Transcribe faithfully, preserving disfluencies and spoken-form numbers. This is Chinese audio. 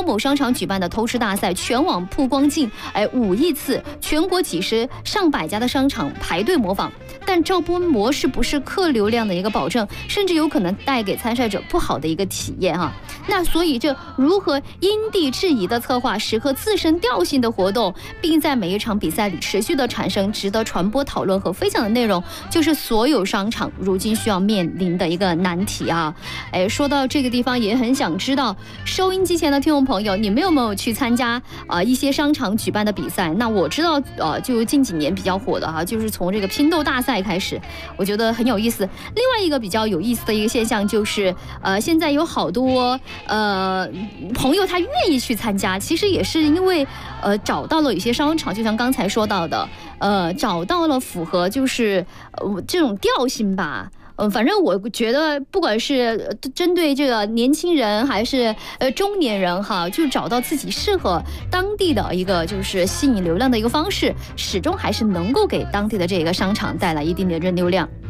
某商场举办的偷吃大赛，全网曝光近哎五亿次，全国几十上百家的商场排队模仿。但招播模式不是客流量的一个保证，甚至有可能带给参赛者不好的一个体验哈。那所以这如何因地制宜的策划适合自身调性的活动，并在每一场比赛里持续的产生值得传播讨论和分享的内容，就是所有商场如今需要面临的一个难题啊。哎，说到这个地方，也很想知道收音机前的听众朋友，你们有没有去参加啊、呃、一些商场举办的比赛？那我知道呃，就近几年比较火的哈，就是从这个拼豆大赛开始，我觉得很有意思。另外一个比较有意思的一个现象就是，呃，现在有好多呃朋友他愿意去参加，其实也是因为呃找到了有些商场，就像刚才说到的，呃，找到了符合就是呃这种调性吧。嗯，反正我觉得，不管是针对这个年轻人还是呃中年人哈，就找到自己适合当地的一个就是吸引流量的一个方式，始终还是能够给当地的这个商场带来一定的人流量。